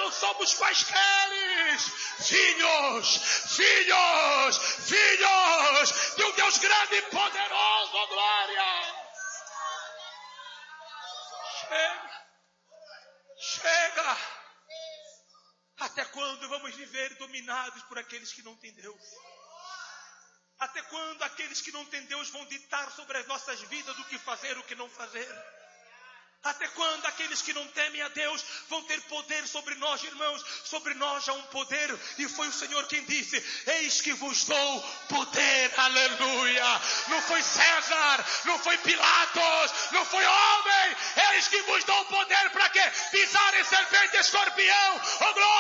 não somos quaisqueres. Filhos de um Deus grande e poderoso, oh glória. Chega. Até quando vamos viver dominados por aqueles que não têm Deus? Até quando aqueles que não têm Deus vão ditar sobre as nossas vidas o que fazer e o que não fazer? Até quando aqueles que não temem a Deus vão ter poder sobre nós, irmãos? Sobre nós há um poder, e foi o Senhor quem disse: eis que vos dou poder, aleluia. Não foi César, não foi Pilatos, não foi homem. Eis que vos dou poder para quê? Pisar em serpente e escorpião, oh glória.